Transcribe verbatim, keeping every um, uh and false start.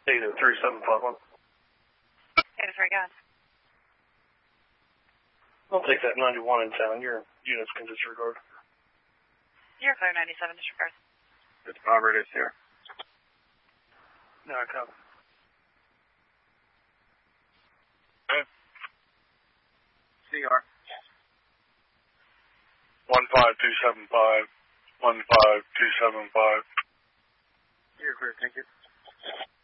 eight oh three seven five one. eight oh three, go ahead. I'll take that ninety-one in town. Your units can disregard. You're clear, ninety-seven, disregard. It's Robert, it's here. No, I copy. Okay. C R. one five two seven five, one five two seven five. You're clear, thank you.